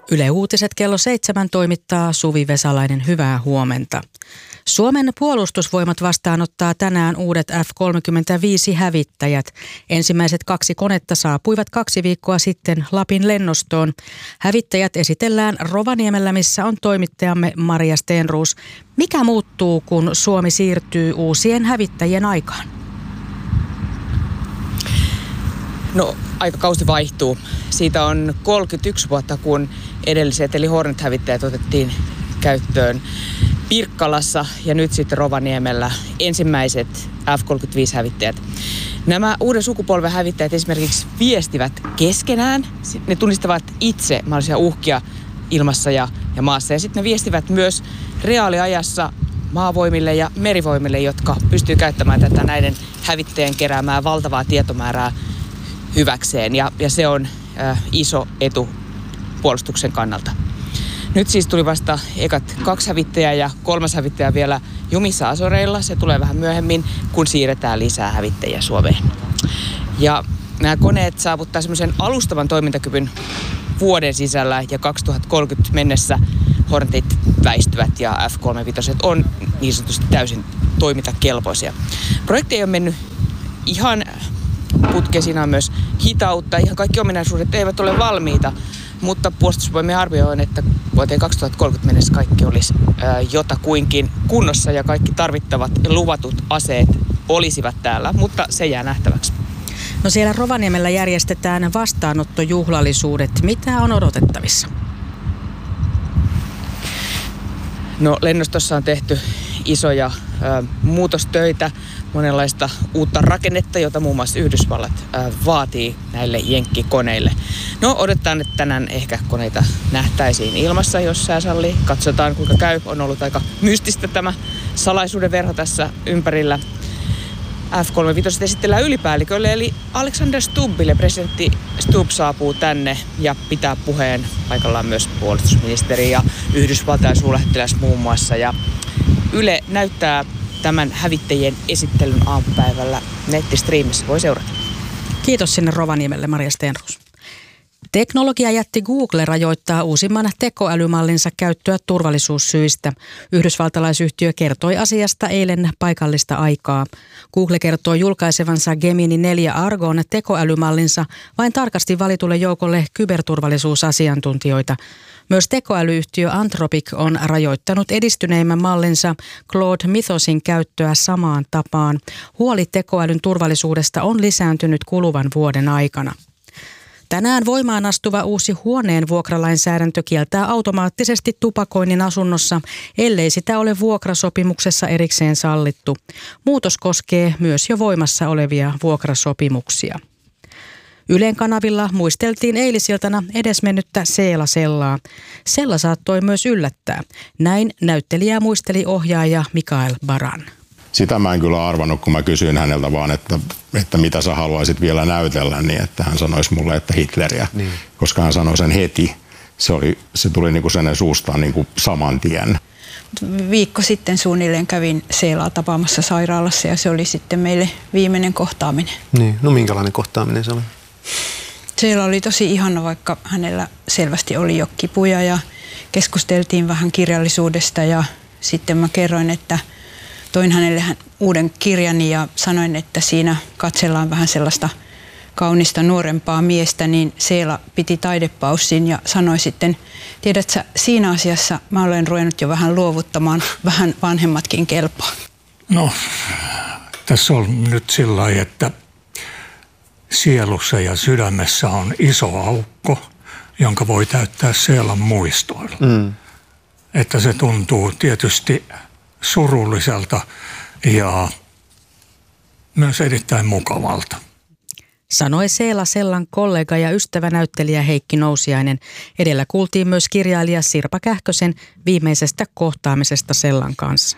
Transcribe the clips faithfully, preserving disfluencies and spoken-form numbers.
Yle Uutiset kello seitsemän toimittaa Suvi Vesalainen. Hyvää huomenta. Suomen puolustusvoimat vastaanottaa tänään uudet F kolmekymmentäviisi hävittäjät. Ensimmäiset kaksi konetta saapuivat kaksi viikkoa sitten Lapin lennostoon. Hävittäjät esitellään Rovaniemellä, missä on toimittajamme Maria Stenroos. Mikä muuttuu, kun Suomi siirtyy uusien hävittäjien aikaan? No, aikakausi vaihtuu. Siitä on kolmekymmentäyksi vuotta, kun edelliset eli Hornet-hävittäjät otettiin käyttöön Pirkkalassa ja nyt sitten Rovaniemellä ensimmäiset F kolmekymmentäviisi hävittäjät. Nämä uuden sukupolven hävittäjät esimerkiksi viestivät keskenään. Ne tunnistavat itse mahdollisia uhkia ilmassa ja, ja maassa. Ja sitten ne viestivät myös reaaliajassa maavoimille ja merivoimille, jotka pystyy käyttämään tätä näiden hävittäjien keräämää valtavaa tietomäärää hyväkseen. Ja, ja se on äh, iso etu puolustuksen kannalta. Nyt siis tuli vasta ekat kaksi hävittäjää ja kolmas hävittäjä vielä jumissa Azoreilla. Se tulee vähän myöhemmin, kun siirretään lisää hävittäjiä Suomeen. Ja nämä koneet saavuttaa semmoisen alustavan toimintakyvyn vuoden sisällä ja kaksituhattakolmekymmentä mennessä Hornetit väistyvät ja F kolmekymmentäviisi on niin sanotusti täysin toimintakelpoisia. Projekti ei ole mennyt ihan putkeen, siinä on myös hitautta. Ihan kaikki ominaisuudet eivät ole valmiita. Mutta puolustusvoimien arvio on, että vuoteen kaksituhattakolmekymmentä mennessä kaikki olisi ää, jotakuinkin kunnossa ja kaikki tarvittavat ja luvatut aseet olisivat täällä, mutta se jää nähtäväksi. No siellä Rovaniemellä järjestetään vastaanottojuhlallisuudet. Mitä on odotettavissa? No lennostossa on tehty isoja ää, muutostöitä, monenlaista uutta rakennetta, jota muun muassa Yhdysvallat ää, vaatii näille jenkkikoneille. No odotetaan, että tänään ehkä koneita nähtäisiin ilmassa, jos sää sallii. Katsotaan kuinka käy. On ollut aika mystistä tämä salaisuuden verho tässä ympärillä. F kolmekymmentäviisi esitellään ylipäällikölle eli Alexander Stubbille. Presidentti Stubb saapuu tänne ja pitää puheen. Paikallaan myös puolustusministeri ja Yhdysvaltain suurlähettiläs muun muassa. Ja Yle näyttää tämän hävittäjien esittelyn aamupäivällä nettistriimissä. Voi seurata. Kiitos sinne Rovaniemelle, Maria Stenroos. Teknologiajätti Google rajoittaa uusimman tekoälymallinsa käyttöä turvallisuussyistä. Yhdysvaltalaisyhtiö kertoi asiasta eilen paikallista aikaa. Google kertoo julkaisevansa Gemini neljä Argon tekoälymallinsa vain tarkasti valitulle joukolle kyberturvallisuusasiantuntijoita. Myös tekoälyyhtiö Anthropic on rajoittanut edistyneimmän mallinsa Claude Mythosin käyttöä samaan tapaan. Huoli tekoälyn turvallisuudesta on lisääntynyt kuluvan vuoden aikana. Tänään voimaan astuva uusi huoneen vuokralainsäädäntö kieltää automaattisesti tupakoinnin asunnossa, ellei sitä ole vuokrasopimuksessa erikseen sallittu. Muutos koskee myös jo voimassa olevia vuokrasopimuksia. Ylen kanavilla muisteltiin eilisiltana edesmennyttä Seela Sellaa. Sella saattoi myös yllättää. Näin näyttelijää muisteli ohjaaja Mikael Baran. Sitä mä en kyllä arvannut, kun mä kysyin häneltä vaan, että, että mitä sä haluaisit vielä näytellä, niin että hän sanoisi mulle, että Hitleriä, niin. Koska hän sanoi sen heti. Se, oli, se tuli niin kuin sen suustaan niin kuin saman tien. Viikko sitten suunnilleen kävin Seelaa tapaamassa sairaalassa ja se oli sitten meille viimeinen kohtaaminen. Niin, no minkälainen kohtaaminen se oli? Seela oli tosi ihana, vaikka hänellä selvästi oli jo kipuja ja keskusteltiin vähän kirjallisuudesta ja sitten mä kerroin, että toin hänelle uuden kirjani ja sanoin, että siinä katsellaan vähän sellaista kaunista nuorempaa miestä, niin Seela piti taidepaussin ja sanoi sitten, tiedätkö, siinä asiassa mä olen ruvennut jo vähän luovuttamaan, vähän vanhemmatkin kelpaa. No, tässä on nyt sillä lailla, että sielussa ja sydämessä on iso aukko, jonka voi täyttää Seelan muistoilla. Mm. Että se tuntuu tietysti surulliselta ja myös erittäin mukavalta. Sanoi Seela Sellan kollega ja ystävänäyttelijä Heikki Nousiainen. Edellä kuultiin myös kirjailija Sirpa Kähkösen viimeisestä kohtaamisesta Sellan kanssa.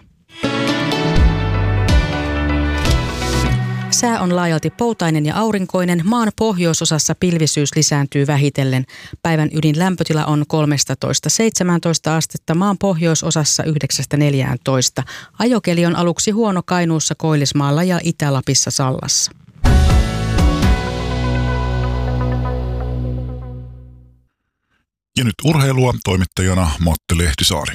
Sää on laajalti poutainen ja aurinkoinen. Maan pohjoisosassa pilvisyys lisääntyy vähitellen. Päivän ydinlämpötila on kolmetoista seitsemäntoista astetta, maan pohjoisosassa yhdeksästä neljääntoista. Ajokeli on aluksi huono Kainuussa, Koillismaalla ja Itä-Lapissa Sallassa. Ja nyt urheilua, toimittajana Matti Lehtisaari.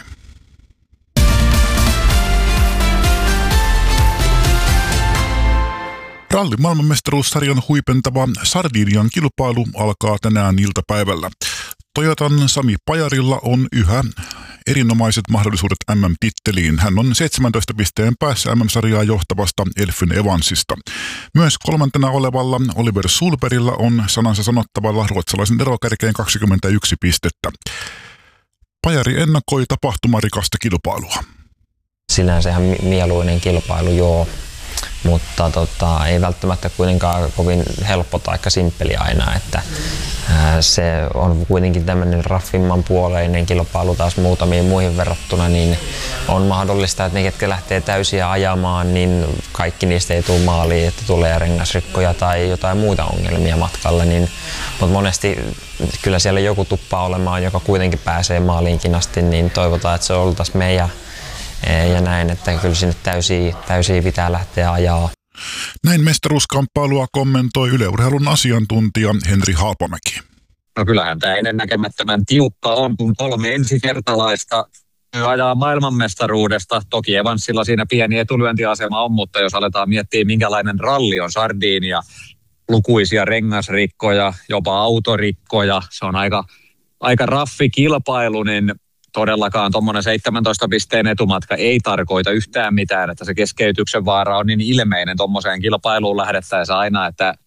Rallin maailmanmestaruussarjan huipentava Sardinian kilpailu alkaa tänään iltapäivällä. Toyotan Sami Pajarilla on yhä erinomaiset mahdollisuudet M M-titteliin. Hän on seitsemäntoista pisteen päässä M M-sarjaa johtavasta Elfyn Evansista. Myös kolmantena olevalla Oliver Sulbergilla on sanansa sanottavalla ruotsalaisen erokärkeen kaksikymmentäyksi pistettä. Pajari ennakoi tapahtumarikasta kilpailua. Sinänsä ihan mieluinen kilpailu, joo. Mutta tota, ei välttämättä kuitenkaan kovin helppo tai simppeli aina, että ää, se on kuitenkin tämmöinen raffimman puoleinen kilpailu taas muutamiin muihin verrattuna, niin on mahdollista, että ne, ketkä lähtee täysiä ajamaan, niin kaikki niistä ei tule maaliin, että tulee rengasrikkoja tai jotain muita ongelmia matkalle, niin, mutta monesti kyllä siellä joku tuppaa olemaan, joka kuitenkin pääsee maaliinkin asti, niin toivotaan, että se oltaisiin meidän. Ja näin, että kyllä sinne täysiä, täysiä pitää lähteä ajaa. Näin mestaruuskamppailua kommentoi Yle Urheilun asiantuntija Henri Haapamäki. No kyllähän tämä ennennäkemättömän tiukka on, kun kolme ensikertalaista ajaa maailmanmestaruudesta. Toki Evansilla siinä pieni etulyöntiasema on, mutta jos aletaan miettiä, minkälainen ralli on Sardinia, lukuisia rengasrikkoja, jopa autorikkoja, se on aika, aika raffi kilpailu, niin todellakaan tuommoinen seitsemäntoista pisteen etumatka ei tarkoita yhtään mitään, että se keskeytyksen vaara on niin ilmeinen tuommoiseen kilpailuun lähdettäessä aina, että